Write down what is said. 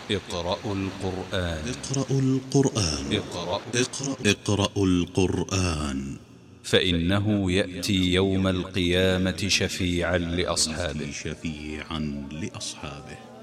اقرأوا القرآن. اقرأوا القرآن. اقرأوا القرآن، فإنه يأتي يوم القيامة شفيعا لأصحابه.